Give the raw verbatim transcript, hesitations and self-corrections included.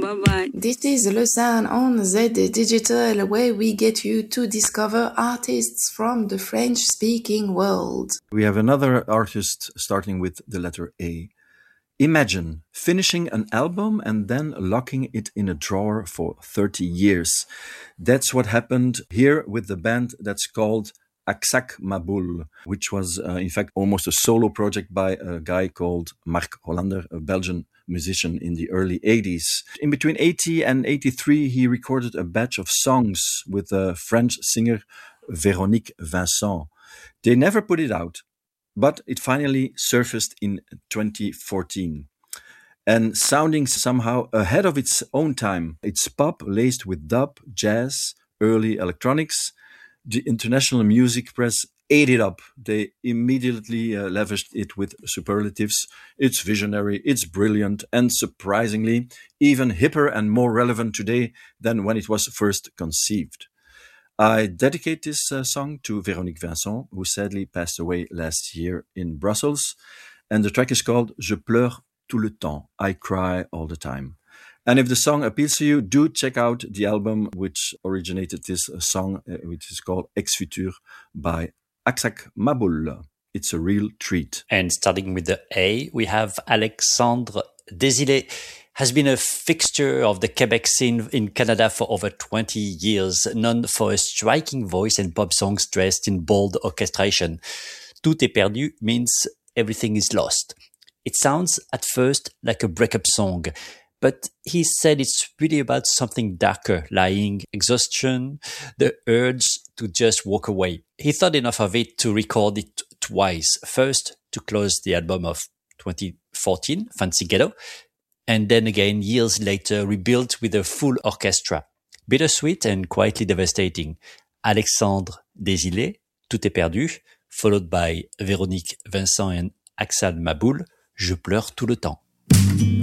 Bye-bye. This is Lausanne on Z Digital, where we get you to discover artists from the French-speaking world. We have another artist starting with the letter A. Imagine finishing an album and then locking it in a drawer for thirty years. That's what happened here with the band that's called Aksak Maboul, which was uh, in fact almost a solo project by a guy called Mark Hollander, a Belgian musician in the early eighties. In between eighty and eighty-three, he recorded a batch of songs with a French singer, Véronique Vincent. They never put it out, but it finally surfaced in twenty fourteen. And sounding somehow ahead of its own time. It's pop laced with dub, jazz, early electronics. The international music press ate it up. They immediately uh, lavished it with superlatives. It's visionary, it's brilliant, and surprisingly, even hipper and more relevant today than when it was first conceived. I dedicate this uh, song to Véronique Vincent, who sadly passed away last year in Brussels. And the track is called Je pleure tout le temps. I cry all the time. And if the song appeals to you, do check out the album which originated this uh, song, uh, which is called Ex Futur by Aksak Maboul. It's a real treat. And starting with the A, we have Alexandre Desilets. Has been a fixture of the Quebec scene in Canada for over twenty years, known for a striking voice and pop songs dressed in bold orchestration. Tout est perdu means everything is lost. It sounds at first like a breakup song, but he said it's really about something darker, lying exhaustion, the urge to just walk away. He thought enough of it to record it twice. First, to close the album of twenty fourteen, Fancy Ghetto, and then again, years later, rebuilt with a full orchestra. Bittersweet and quietly devastating. Alexandre Desilets, Tout est perdu, followed by Véronique Vincent and Aksak Maboul, Je pleure tout le temps.